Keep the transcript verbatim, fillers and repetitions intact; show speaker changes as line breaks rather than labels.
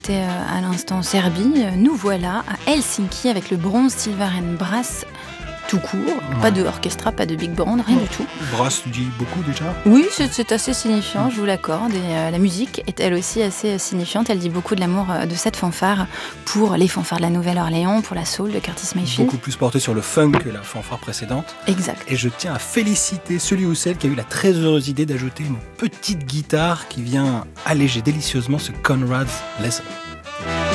C'était euh, à l'instant Serbie. Nous voilà à Helsinki avec le Bronze Silvaren Brass tout court.
Ouais.
Pas de orchestra, pas de big band, rien
Ouais.
du tout.
Brass, tu dis beaucoup déjà ?
Oui, c'est, c'est assez signifiant, je vous l'accorde. Et euh, la musique est elle aussi assez signifiante. Elle dit beaucoup de l'amour euh, de cette fanfare pour les fanfares de la Nouvelle-Orléans, pour la soul de Curtis Mayfield.
Beaucoup plus porté sur le funk que la fanfare précédente.
Exact.
Et je tiens à féliciter celui ou celle qui a eu la très heureuse idée d'ajouter une petite guitare qui vient alléger délicieusement ce Conrad's Lesson.